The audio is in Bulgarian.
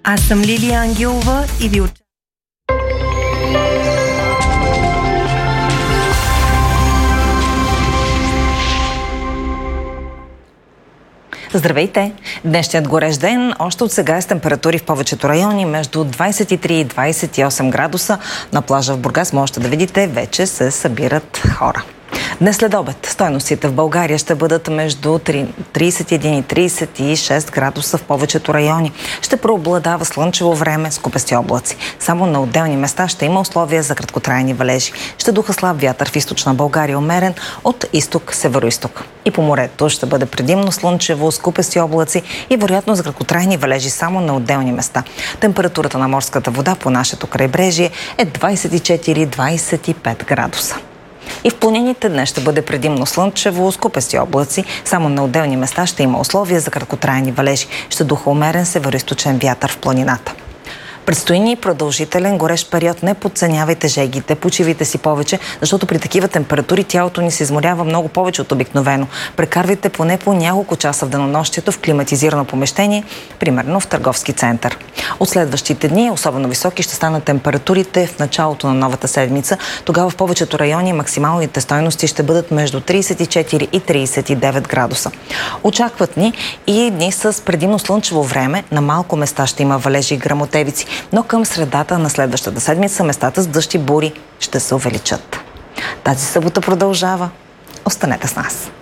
Аз съм Лилия Ангелова и ви очаквам. Здравейте! Днешният горещ ден още от сега е с температури в повечето райони между 23 и 28 градуса. На плажа в Бургас можете да видите, вече се събират хора. Днес след обед стойностите в България ще бъдат между 31 и 36 градуса в повечето райони. Ще преобладава слънчево време с купести облаци. Само на отделни места ще има условия за краткотрайни валежи. Ще духа слаб вятър в източна България, умерен от изток-североизток. И по морето ще бъде предимно слънчево с купести облаци и вероятно за краткотрайни валежи само на отделни места. Температурата на морската вода по нашето крайбрежие е 24-25 градуса. И в планините днес ще бъде предимно слънчево с купести облаци. Само на отделни места ще има условия за краткотрайни валежи. Ще духа умерен североизточен вятър в планината. Предстои ни продължителен горещ период. Не подценявайте жегите, почивайте си повече, защото при такива температури тялото ни се изморява много повече от обикновено. Прекарвайте поне по няколко часа в денонощието в климатизирано помещение, примерно в търговски център. От следващите дни особено високи ще станат температурите в началото на новата седмица. Тогава в повечето райони максималните стойности ще бъдат между 34 и 39 градуса. Очакват ни и дни с предимно слънчево време. На малко места ще има валежи и гръмотевици, но към средата на следващата седмица местата с дъжд и бури ще се увеличат. Тази събота продължава. Останете с нас!